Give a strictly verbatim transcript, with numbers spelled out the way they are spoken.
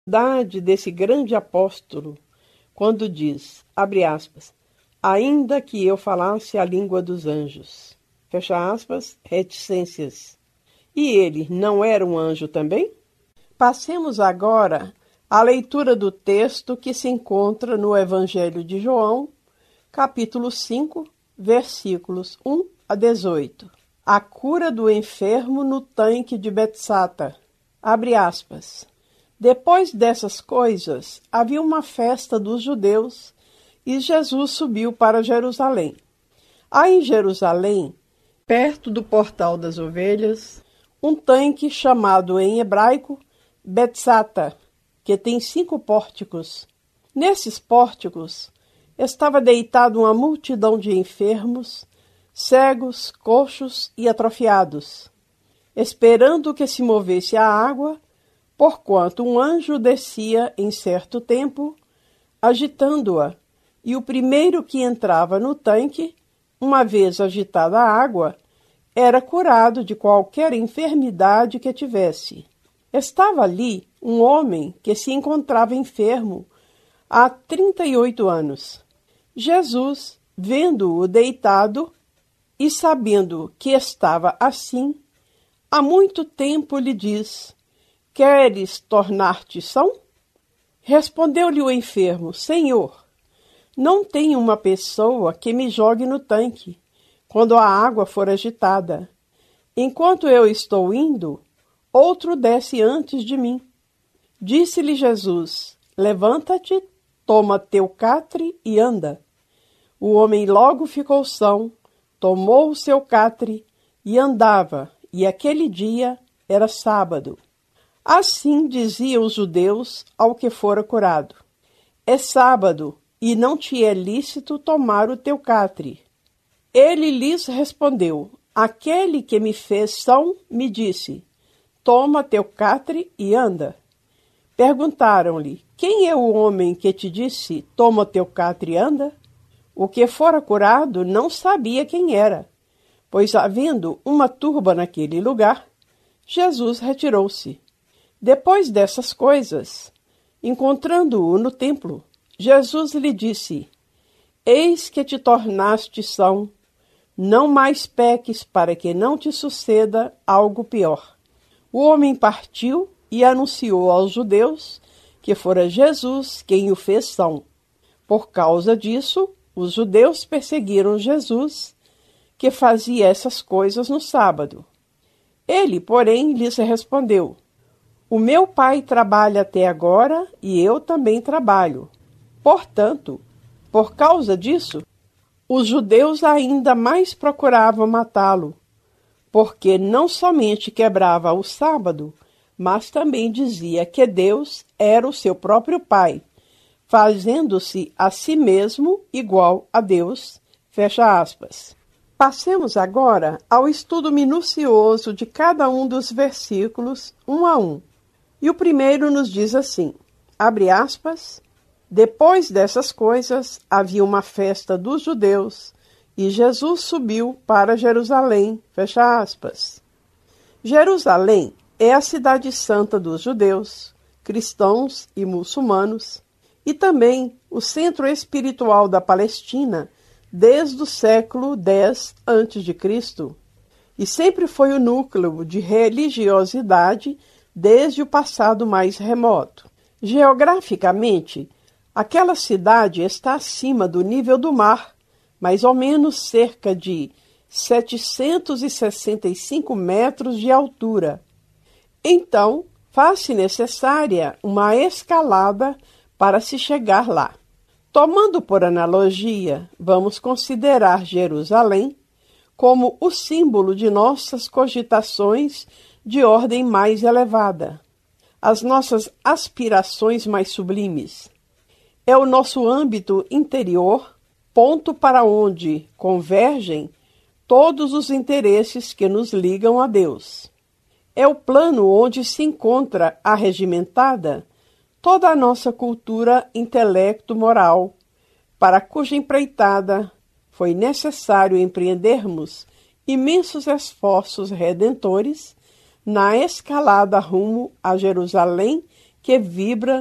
verdade desse grande apóstolo quando diz, abre aspas, ainda que eu falasse a língua dos anjos, fecha aspas, reticências. E ele não era um anjo também? Passemos agora à leitura do texto que se encontra no Evangelho de João, capítulo cinco, versículos um a dezoito. A cura do enfermo no tanque de Betsata. Abre aspas. Depois dessas coisas, havia uma festa dos judeus e Jesus subiu para Jerusalém. Há em Jerusalém, perto do Portal das Ovelhas, um tanque chamado em hebraico Betsata, que tem cinco pórticos. Nesses pórticos estava deitada uma multidão de enfermos, cegos, coxos e atrofiados, esperando que se movesse a água, porquanto um anjo descia em certo tempo, agitando-a, e o primeiro que entrava no tanque, uma vez agitada a água, era curado de qualquer enfermidade que tivesse. Estava ali um homem que se encontrava enfermo há trinta e oito anos. Jesus, vendo-o deitado e sabendo que estava assim, há muito tempo lhe diz, queres tornar-te são? Respondeu-lhe o enfermo, Senhor, não tenho uma pessoa que me jogue no tanque, quando a água for agitada. Enquanto eu estou indo, outro desce antes de mim. Disse-lhe Jesus, levanta-te, toma teu catre e anda. O homem logo ficou são, tomou o seu catre e andava, e aquele dia era sábado. Assim diziam os judeus ao que fora curado, é sábado, e não te é lícito tomar o teu catre. Ele lhes respondeu, aquele que me fez são, me disse, toma teu catre e anda. Perguntaram-lhe, quem é o homem que te disse, toma teu catre e anda? O que fora curado não sabia quem era, pois havendo uma turba naquele lugar, Jesus retirou-se. Depois dessas coisas, encontrando-o no templo, Jesus lhe disse, eis que te tornaste são, não mais peques para que não te suceda algo pior. O homem partiu e anunciou aos judeus que fora Jesus quem o fez são. Por causa disso, os judeus perseguiram Jesus, que fazia essas coisas no sábado. Ele, porém, lhes respondeu, o meu pai trabalha até agora e eu também trabalho. Portanto, por causa disso, os judeus ainda mais procuravam matá-lo, porque não somente quebrava o sábado, mas também dizia que Deus era o seu próprio Pai, fazendo-se a si mesmo igual a Deus, fecha aspas. Passemos agora ao estudo minucioso de cada um dos versículos, um a um. E o primeiro nos diz assim, abre aspas, depois dessas coisas havia uma festa dos judeus, e Jesus subiu para Jerusalém, fecha aspas. Jerusalém é a cidade santa dos judeus, cristãos e muçulmanos, e também o centro espiritual da Palestina desde o século dez antes de Cristo, e sempre foi o núcleo de religiosidade desde o passado mais remoto. Geograficamente, aquela cidade está acima do nível do mar, mais ou menos cerca de setecentos e sessenta e cinco metros de altura. Então, faz-se necessária uma escalada para se chegar lá. Tomando por analogia, vamos considerar Jerusalém como o símbolo de nossas cogitações de ordem mais elevada, as nossas aspirações mais sublimes. É o nosso âmbito interior, ponto para onde convergem todos os interesses que nos ligam a Deus. É o plano onde se encontra arregimentada toda a nossa cultura intelecto-moral, para cuja empreitada foi necessário empreendermos imensos esforços redentores na escalada rumo a Jerusalém que vibra